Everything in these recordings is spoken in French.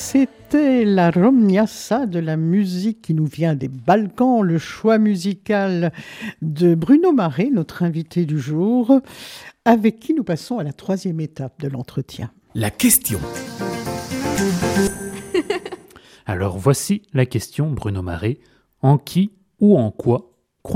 C'était la Romniassa de la musique qui nous vient des Balkans, le choix musical de Bruno Maret, notre invité du jour, avec qui nous passons à la troisième étape de l'entretien. La question. Alors voici la question, Bruno Maret. En qui ou en quoi croyez-vous ?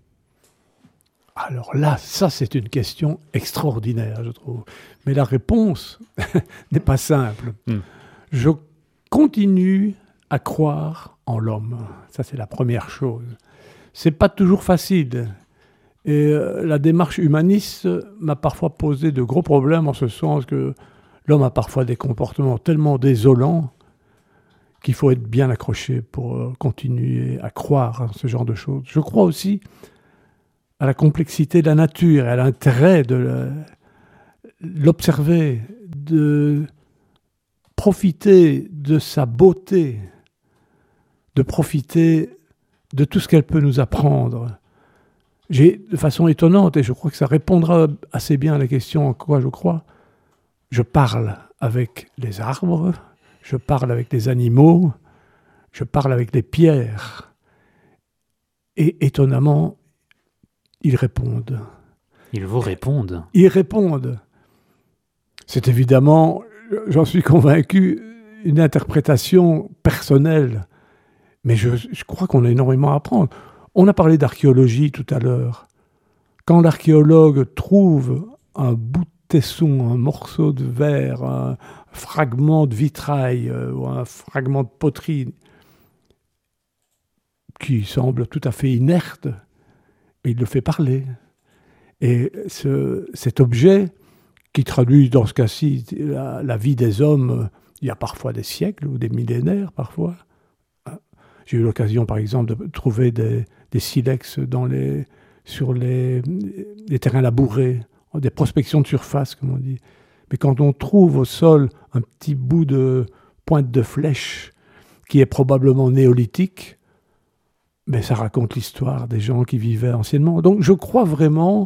Alors là, ça c'est une question extraordinaire, je trouve. Mais la réponse n'est pas simple. Je continue à croire en l'homme. Ça c'est la première chose. C'est pas toujours facile. Et la démarche humaniste m'a parfois posé de gros problèmes en ce sens que l'homme a parfois des comportements tellement désolants qu'il faut être bien accroché pour continuer à croire en ce genre de choses. Je crois aussi à la complexité de la nature et à l'intérêt de l'observer, de profiter de sa beauté, de profiter de tout ce qu'elle peut nous apprendre. De façon étonnante, et je crois que ça répondra assez bien à la question en quoi je crois, je parle avec les arbres, je parle avec les animaux, je parle avec les pierres. Et étonnamment, ils répondent. Ils vous répondent. Ils répondent. C'est évidemment, j'en suis convaincu, une interprétation personnelle. Mais je crois qu'on a énormément à apprendre. On a parlé d'archéologie tout à l'heure. Quand l'archéologue trouve un bout de tesson, un morceau de verre, un fragment de vitrail ou un fragment de poterie qui semble tout à fait inerte, il le fait parler. Et cet objet, qui traduit dans ce cas-ci la vie des hommes, il y a parfois des siècles ou des millénaires parfois. J'ai eu l'occasion, par exemple, de trouver des silex sur les terrains labourés, des prospections de surface, comme on dit. Mais quand on trouve au sol un petit bout de pointe de flèche qui est probablement néolithique, mais ça raconte l'histoire des gens qui vivaient anciennement. Donc je crois vraiment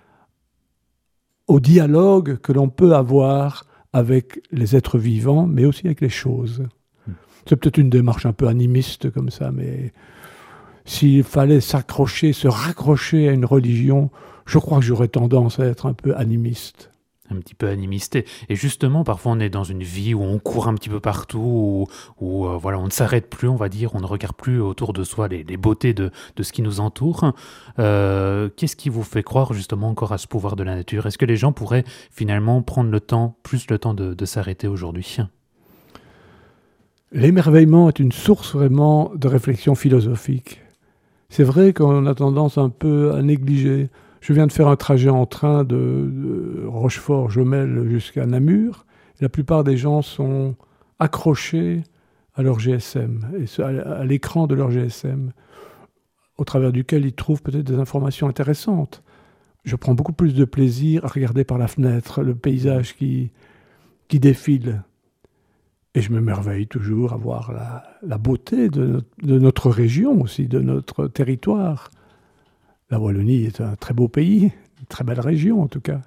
au dialogue que l'on peut avoir avec les êtres vivants, mais aussi avec les choses. C'est peut-être une démarche un peu animiste comme ça, mais s'il fallait se raccrocher à une religion, je crois que j'aurais tendance à être un peu animiste. Un petit peu animiste. Et justement, parfois on est dans une vie où on court un petit peu partout, où voilà, on ne s'arrête plus, on va dire, on ne regarde plus autour de soi les beautés de ce qui nous entoure. Qu'est-ce qui vous fait croire justement encore à ce pouvoir de la nature ? Est-ce que les gens pourraient finalement prendre plus le temps de s'arrêter aujourd'hui ? L'émerveillement est une source vraiment de réflexion philosophique. C'est vrai qu'on a tendance un peu à négliger. Je viens de faire un trajet en train de Rochefort-Jomel jusqu'à Namur. La plupart des gens sont accrochés à leur GSM, et à l'écran de leur GSM, au travers duquel ils trouvent peut-être des informations intéressantes. Je prends beaucoup plus de plaisir à regarder par la fenêtre le paysage qui défile. Et je m'émerveille toujours à voir la beauté de notre région aussi, de notre territoire. La Wallonie est un très beau pays, une très belle région en tout cas.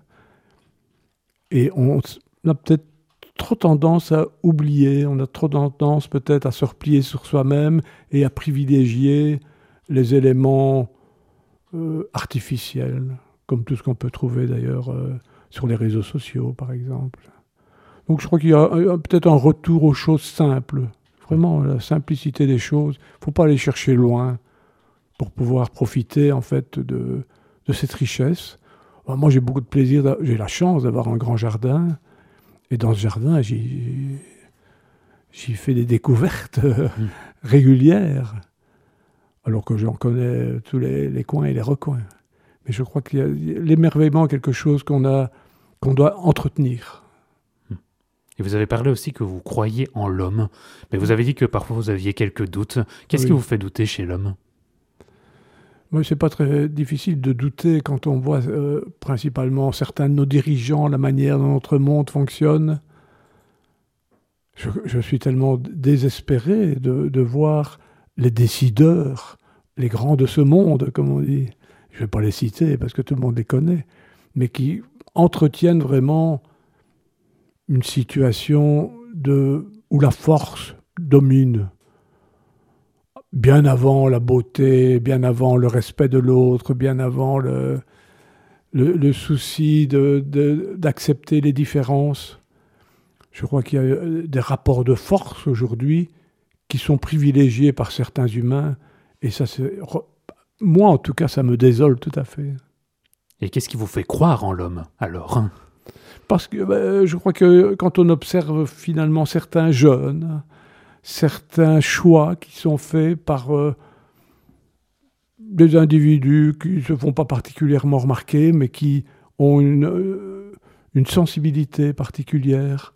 Et on a peut-être trop tendance à oublier, on a trop tendance peut-être à se replier sur soi-même et à privilégier les éléments artificiels, comme tout ce qu'on peut trouver d'ailleurs sur les réseaux sociaux par exemple. Donc je crois qu'il y a peut-être un retour aux choses simples, vraiment la simplicité des choses. Il ne faut pas aller chercher loin pour pouvoir profiter en fait de cette richesse. Alors, moi j'ai beaucoup de plaisir, j'ai la chance d'avoir un grand jardin, et dans ce jardin j'y fais des découvertes régulières, alors que j'en connais tous les coins et les recoins. Mais je crois qu'il y a l'émerveillement, quelque chose qu'on doit entretenir. Et vous avez parlé aussi que vous croyez en l'homme, mais vous avez dit que parfois vous aviez quelques doutes. Qu'est-ce qui vous fait douter chez l'homme ? Moi, c'est pas très difficile de douter quand on voit principalement certains de nos dirigeants, la manière dont notre monde fonctionne. Je suis tellement désespéré de voir les décideurs, les grands de ce monde, comme on dit. Je ne vais pas les citer parce que tout le monde les connaît, mais qui entretiennent vraiment une situation de où la force domine, bien avant la beauté, bien avant le respect de l'autre, bien avant le souci d'accepter les différences. Je crois qu'il y a des rapports de force aujourd'hui qui sont privilégiés par certains humains, et ça, moi en tout cas, ça me désole tout à fait. Et qu'est-ce qui vous fait croire en l'homme, alors ? Parce que je crois que quand on observe finalement certains jeunes, certains choix qui sont faits par des individus qui ne se font pas particulièrement remarquer, mais qui ont une sensibilité particulière,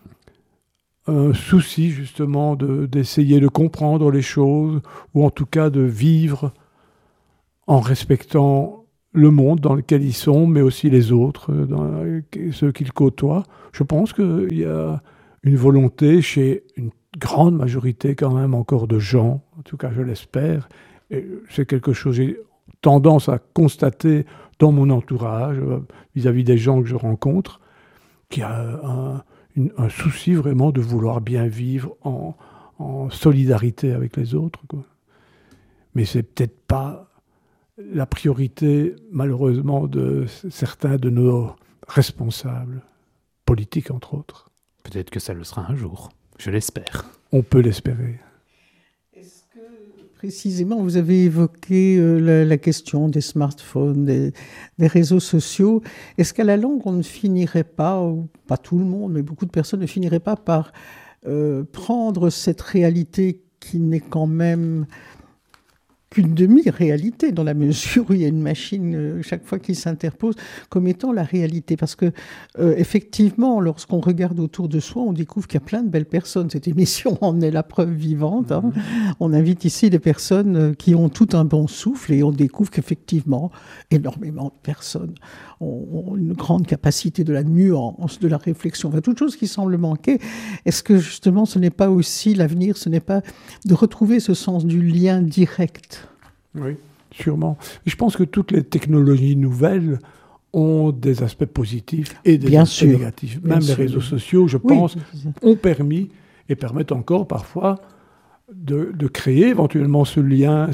un souci justement d'essayer de comprendre les choses, ou en tout cas de vivre en respectant le monde dans lequel ils sont, mais aussi les autres, ceux qu'ils côtoient. Je pense qu'il y a une volonté chez une grande majorité quand même encore de gens, en tout cas je l'espère, et c'est quelque chose que j'ai tendance à constater dans mon entourage, vis-à-vis des gens que je rencontre, qui a un souci vraiment de vouloir bien vivre en solidarité avec les autres, quoi. Mais c'est peut-être pas la priorité, malheureusement, de certains de nos responsables politiques, entre autres. Peut-être que ça le sera un jour, je l'espère. On peut l'espérer. Est-ce que, précisément, vous avez évoqué la question des smartphones, des réseaux sociaux. Est-ce qu'à la longue, on ne finirait pas, ou pas tout le monde, mais beaucoup de personnes ne finiraient pas par prendre cette réalité qui n'est quand même qu'une demi-réalité, dans la mesure où il y a une machine chaque fois qui s'interpose, comme étant la réalité. Parce que, effectivement, lorsqu'on regarde autour de soi, on découvre qu'il y a plein de belles personnes. Cette émission en est la preuve vivante. Hein. On invite ici des personnes qui ont tout un bon souffle, et on découvre qu'effectivement, énormément de personnes ont une grande capacité de la nuance, de la réflexion, enfin, toute chose qui semble manquer. Est-ce que, justement, ce n'est pas aussi l'avenir, ce n'est pas de retrouver ce sens du lien direct ? Oui, sûrement. Je pense que toutes les technologies nouvelles ont des aspects positifs et des aspects négatifs. Même les réseaux sociaux, je pense, ont permis et permettent encore parfois de créer éventuellement ce lien.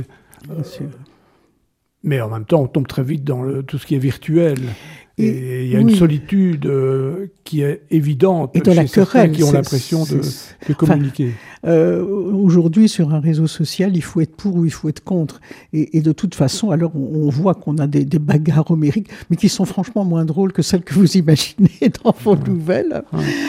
Mais en même temps, on tombe très vite dans tout ce qui est virtuel. Et il y a une solitude qui est évidente chez certains qui ont l'impression de communiquer. Aujourd'hui, sur un réseau social, il faut être pour ou il faut être contre. Et de toute façon, alors on voit qu'on a des bagarres homériques, mais qui sont franchement moins drôles que celles que vous imaginez dans vos nouvelles.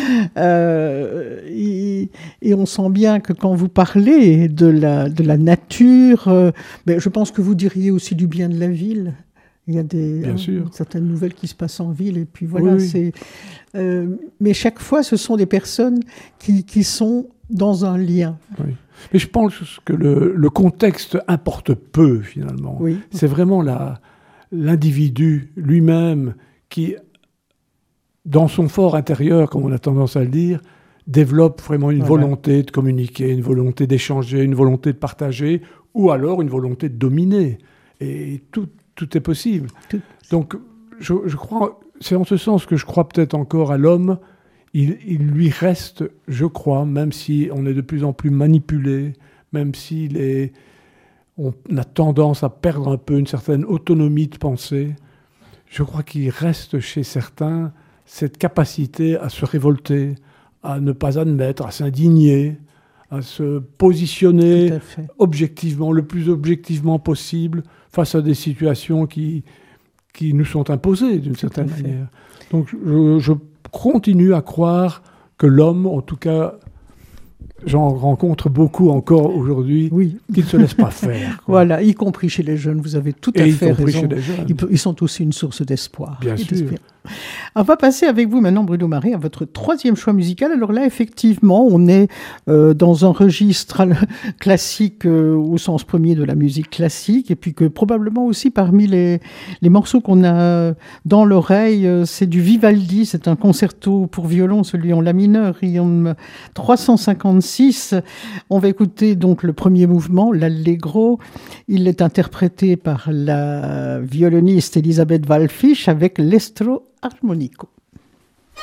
Et on sent bien que quand vous parlez de la nature, je pense que vous diriez aussi du bien de la ville. Il y a certaines nouvelles qui se passent en ville, et puis voilà. Oui. Mais chaque fois, ce sont des personnes qui sont dans un lien. Oui. Mais je pense que le contexte importe peu, finalement. Oui. C'est vraiment l'individu lui-même qui, dans son fort intérieur, comme on a tendance à le dire, développe vraiment une volonté de communiquer, une volonté d'échanger, une volonté de partager, ou alors une volonté de dominer. Et tout est possible. Donc, je crois, c'est en ce sens que je crois peut-être encore à l'homme. Il lui reste, je crois, même si on est de plus en plus manipulé, même si on a tendance à perdre un peu une certaine autonomie de pensée, je crois qu'il reste chez certains cette capacité à se révolter, à ne pas admettre, à s'indigner, à se positionner objectivement, le plus objectivement possible, face à des situations qui nous sont imposées d'une certaine manière. Donc je continue à croire que l'homme, en tout cas, j'en rencontre beaucoup encore aujourd'hui, qui ne se laissent pas faire. Voilà, y compris chez les jeunes, vous avez tout à fait raison. Chez les jeunes. Ils sont aussi une source d'espoir. Bien sûr. On va passer avec vous maintenant, Bruno Maret, à votre troisième choix musical. Alors là, effectivement, on est dans un registre classique au sens premier de la musique classique, et puis que probablement aussi parmi les morceaux qu'on a dans l'oreille, c'est du Vivaldi, c'est un concerto pour violon, celui en la mineur, Requiem 356. On va écouter donc le premier mouvement, l'Allegro. Il est interprété par la violoniste Elisabeth Wallfisch avec l'Estro Armonico.